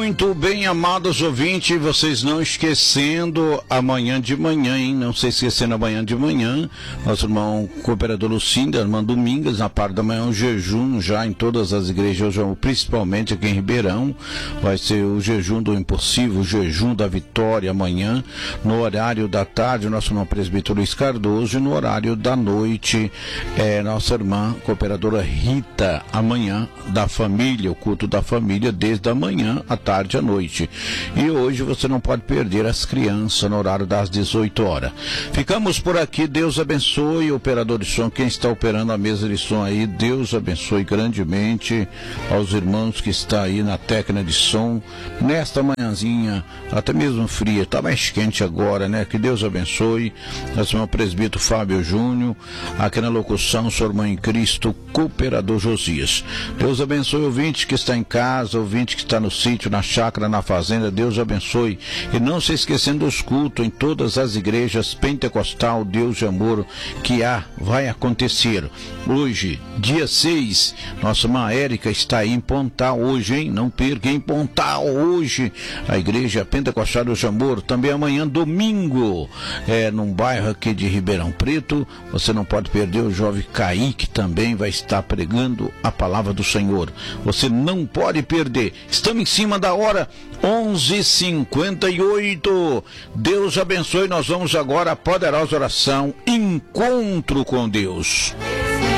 Muito bem, amados ouvintes, vocês não esquecendo amanhã de manhã, hein? Não se esquecendo amanhã de manhã, nosso irmão cooperador Lucinda, irmã Domingas, na parte da manhã, o jejum já em todas as igrejas, principalmente aqui em Ribeirão, vai ser o jejum do impossível, o jejum da vitória amanhã, no horário da tarde, o nosso irmão presbítero Luiz Cardoso, e no horário da noite, nossa irmã cooperadora Rita, amanhã da família, o culto da família, desde a manhã, à tarde, à noite. E hoje você não pode perder as crianças no horário das 18 horas. Ficamos por aqui, Deus abençoe, operador de som, quem está operando a mesa de som aí, Deus abençoe grandemente aos irmãos que está aí na técnica de som, nesta manhãzinha, até mesmo fria, está mais quente agora, né? Que Deus abençoe, nosso irmão presbítero Fábio Júnior, aqui na locução, sua irmã em Cristo, cooperador Josias. Deus abençoe o ouvinte que está em casa, o ouvinte que está no sítio, na chácara, na fazenda, Deus abençoe. E não se esquecendo dos cultos em todas as igrejas pentecostal, Deus de amor, que vai acontecer. Hoje, dia 6, nossa irmã Érica está aí em Pontal hoje, hein? Não perca, em Pontal hoje, a igreja pentecostal Deus de amor. Também amanhã, domingo, num bairro aqui de Ribeirão Preto, você não pode perder, o jovem Kaique também vai estar pregando a palavra do Senhor. Você não pode perder. Estamos em cima da hora, 11h58. Deus abençoe. Nós vamos agora à poderosa oração, encontro com Deus.